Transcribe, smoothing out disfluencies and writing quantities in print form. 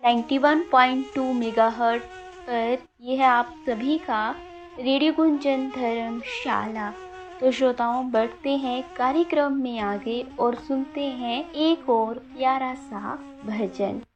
91.2 megahertz पर यह है आप सभी का रेडियो गुंजन धर्मशाला। तो श्रोताओं, बढ़ते हैं कार्यक्रम में आगे और सुनते हैं एक और प्यारा सा भजन।